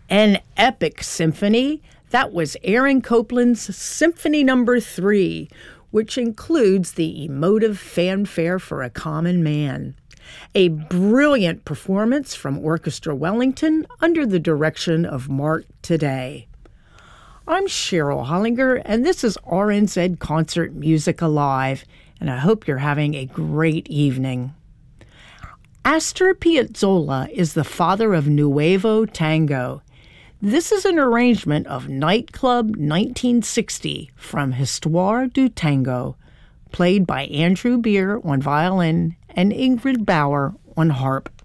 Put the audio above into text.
An epic symphony. That was Aaron Copland's Symphony No. 3, which includes the emotive fanfare for a common man. A brilliant performance from Orchestra Wellington under the direction of Mark Today. I'm Cheryl Hollinger, and this is RNZ Concert Music Alive, and I hope you're having a great evening. Astor Piazzolla is the father of Nuevo Tango. This is an arrangement of Nightclub 1960 from Histoire du Tango, played by Andrew Beer on violin and Ingrid Bauer on harp.